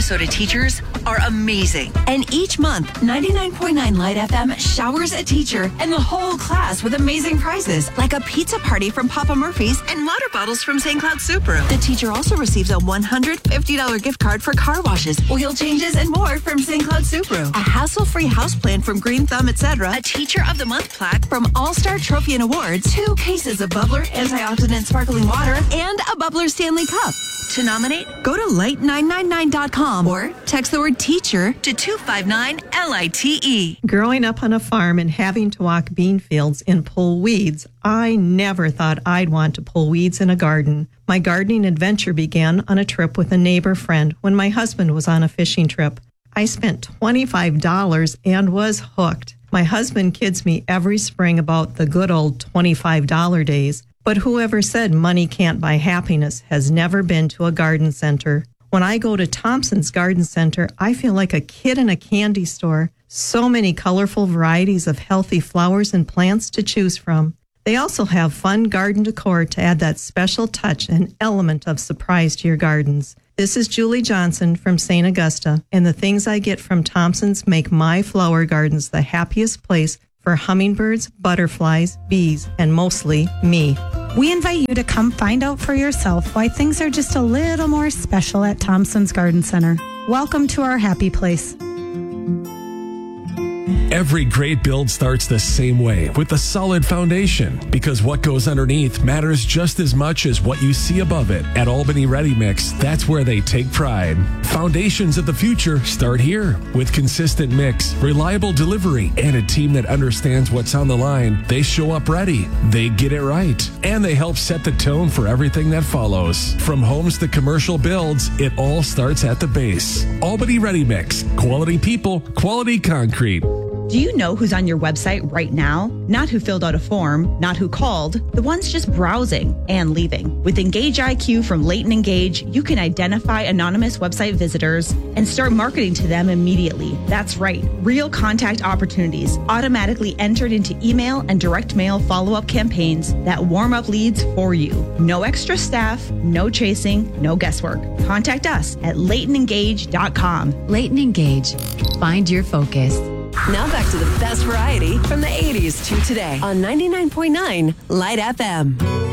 Minnesota teachers are amazing. And each month, 99.9 Light FM showers a teacher and the whole class with amazing prizes, like a pizza party from Papa Murphy's and water bottles from St. Cloud Subaru. The teacher also receives a $150 gift card for car washes, oil changes, and more from St. Cloud Subaru. A hassle-free house plan from Green Thumb, etc. A Teacher of the Month plaque from All-Star Trophy and Awards, 2 cases of Bubbler antioxidant sparkling water, and a Bubbler Stanley Cup. To nominate, go to light999.com or text the word teacher to 259-LITE. Growing up on a farm and having to walk bean fields and pull weeds, I never thought I'd want to pull weeds in a garden. My gardening adventure began on a trip with a neighbor friend when my husband was on a fishing trip. I spent $25 and was hooked. My husband kids me every spring about the good old $25 days. But whoever said money can't buy happiness has never been to a garden center. When I go to Thompson's Garden Center, I feel like a kid in a candy store. So many colorful varieties of healthy flowers and plants to choose from. They also have fun garden decor to add that special touch and element of surprise to your gardens. This is Julie Johnson from St. Augusta, and the things I get from Thompson's make my flower gardens the happiest place for hummingbirds, butterflies, bees, and mostly me. We invite you to come find out for yourself why things are just a little more special at Thompson's Garden Center. Welcome to our happy place. Every great build starts the same way, with a solid foundation, because what goes underneath matters just as much as what you see above it. At Albany Ready Mix, that's where they take pride. Foundations of the future start here. With consistent mix, reliable delivery, and a team that understands what's on the line, they show up ready, they get it right, and they help set the tone for everything that follows. From homes to commercial builds, it all starts at the base. Albany Ready Mix, quality people, quality concrete. Do you know who's on your website right now? Not who filled out a form, not who called, the ones just browsing and leaving. With Engage IQ from Leighton Engage, you can identify anonymous website visitors and start marketing to them immediately. That's right, real contact opportunities automatically entered into email and direct mail follow-up campaigns that warm up leads for you. No extra staff, no chasing, no guesswork. Contact us at LeightonEngage.com. Leighton Engage. Find your focus. Now back to the best variety from the 80s to today on 99.9 Light FM.